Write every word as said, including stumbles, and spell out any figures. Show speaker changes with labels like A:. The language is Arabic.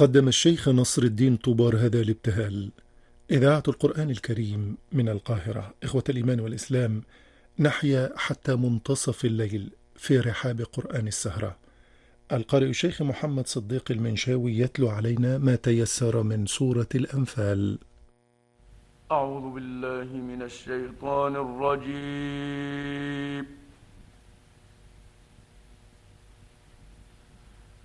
A: قدم الشيخ نصر الدين طوبار هذا الابتهال. إذاعة القرآن الكريم من القاهرة. إخوة الإيمان والإسلام، نحيا حتى منتصف الليل في رحاب قرآن السهرة. القارئ الشيخ محمد صديق المنشاوي يتلو علينا ما تيسر من سورة الأنفال.
B: أعوذ بالله من الشيطان الرجيم.